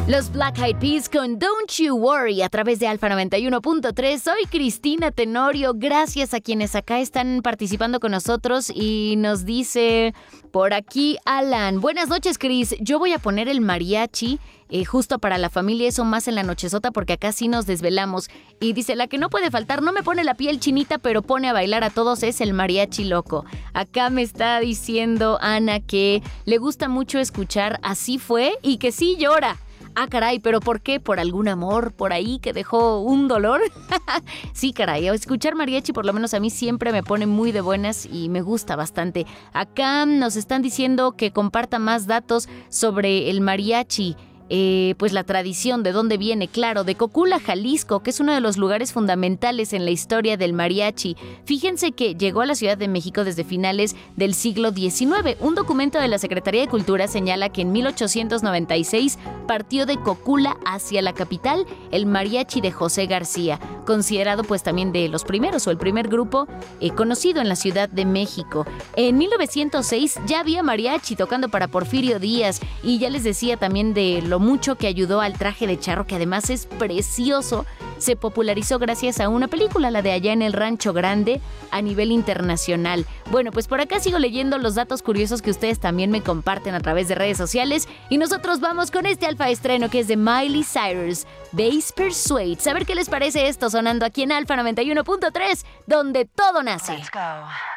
Los Black Eyed Peas con Don't You Worry a través de Alfa 91.3. Soy Cristina Tenorio. Gracias a quienes acá están participando con nosotros. Y nos dice por aquí Alan: buenas noches, Cris. Yo voy a poner el mariachi justo para la familia, eso más en la nochezota, porque acá sí nos desvelamos. Y dice: la que no puede faltar, no me pone la piel chinita, pero pone a bailar a todos, es el mariachi loco. Acá me está diciendo Ana que le gusta mucho escuchar Así Fue y que sí llora. Ah, caray, ¿pero por qué? ¿Por algún amor por ahí que dejó un dolor? Sí, caray, escuchar mariachi por lo menos a mí siempre me pone muy de buenas y me gusta bastante. Acá nos están diciendo que comparta más datos sobre el mariachi. Pues la tradición, de dónde viene, claro, de Cocula, Jalisco, que es uno de los lugares fundamentales en la historia del mariachi. Fíjense que llegó a la Ciudad de México desde finales del siglo XIX. Un documento de la Secretaría de Cultura señala que en 1896 partió de Cocula hacia la capital el mariachi de José García, considerado pues también de los primeros o el primer grupo conocido en la Ciudad de México. En 1906 ya había mariachi tocando para Porfirio Díaz, y ya les decía también de lo mucho que ayudó al traje de charro, que además es precioso. Se popularizó gracias a una película, la de Allá en el Rancho Grande, a nivel internacional. Bueno, pues por acá sigo leyendo los datos curiosos que ustedes también me comparten a través de redes sociales, y nosotros vamos con este alfa estreno que es de Miley Cyrus, Bass Persuade. A ver qué les parece esto sonando aquí en Alfa 91.3, donde todo nace. Let's go.